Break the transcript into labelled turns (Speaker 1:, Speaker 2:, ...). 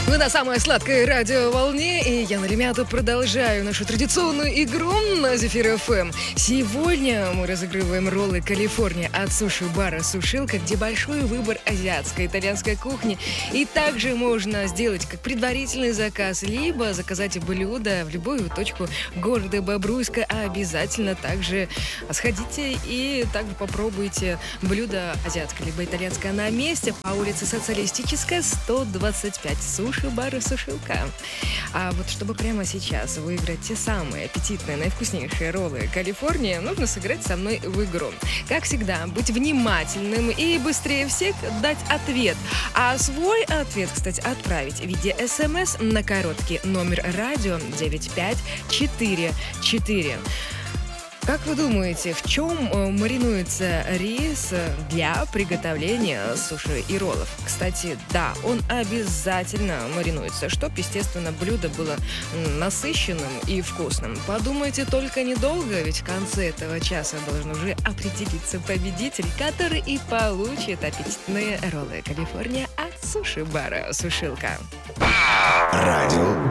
Speaker 1: Мы на самой сладкой радиоволне, и я, ребята, продолжаю нашу традиционную игру на Зефир ФМ. Сегодня мы разыгрываем роллы Калифорния от суши-бара «Сушилка», где большой выбор азиатской, итальянской кухни. И также можно сделать как предварительный заказ, либо заказать блюдо в любую точку города Бобруйска. А обязательно также сходите и также попробуйте блюдо азиатское либо итальянское на месте по улице Социалистическая, 125. Суши-бар «Сушилка». А вот чтобы прямо сейчас выиграть те самые аппетитные, наивкуснейшие роллы Калифорния, нужно сыграть со мной в игру. Как всегда, быть внимательным и быстрее всех дать ответ. А свой ответ, кстати, отправить в виде СМС на короткий номер радио 9544. Как вы думаете, в чем маринуется рис для приготовления суши и роллов? Кстати, да, он обязательно маринуется, чтобы, естественно, блюдо было насыщенным и вкусным. Подумайте только недолго, ведь в конце этого часа должен уже определиться победитель, который и получит аппетитные роллы Калифорния от суши-бара «Сушилка».
Speaker 2: Радио